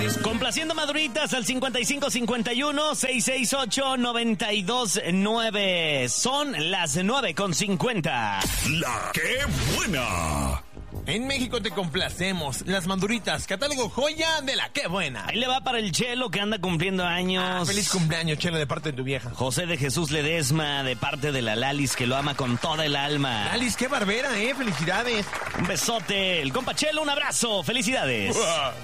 Complaciendo maduritas al 5551-668-929. Son las 9:50. La que buena. En México te complacemos. Las maduritas, catálogo joya de la que buena. Ahí le va para el Chelo que anda cumpliendo años. Feliz cumpleaños, Chelo, de parte de tu vieja. José de Jesús Ledesma, de parte de la Lalis, que lo ama con toda el alma. Lalis, qué barbera, felicidades. Un besote. El compa Chelo, un abrazo. Felicidades.